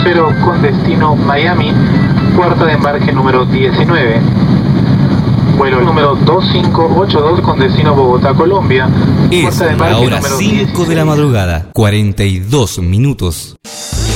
crucero con destino Miami, puerta de embarque número 19. Vuelo número 2582 con destino Bogotá, Colombia. Es la hora 5 de la madrugada, 42 minutos.